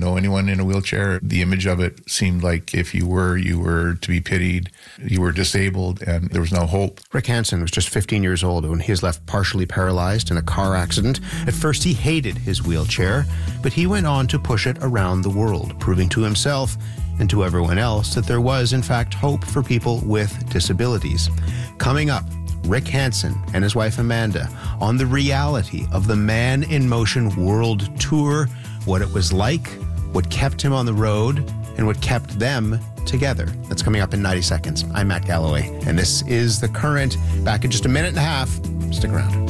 know anyone in a wheelchair. The image of it seemed like if you were to be pitied, you were disabled, and there was no hope. Rick Hansen was just 15 years old when he was left partially paralyzed in a car accident. At first, he hated his wheelchair, but he went on to push it around the world, proving to himself and to everyone else that there was, in fact, hope for people with disabilities. Coming up, Rick Hansen and his wife Amanda on the reality of the Man in Motion World Tour, what it was like, what kept him on the road, and what kept them together. That's coming up in 90 seconds. I'm Matt Galloway, and this is The Current. Back in just a minute and a half. Stick around.